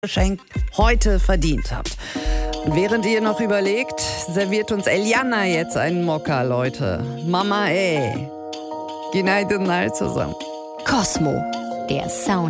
Geschenk heute verdient habt. Und während ihr noch überlegt, serviert uns Eliana jetzt einen Mokka, Leute. Mama, ey. Günaydınlar zusammen. Cosmo, der Sound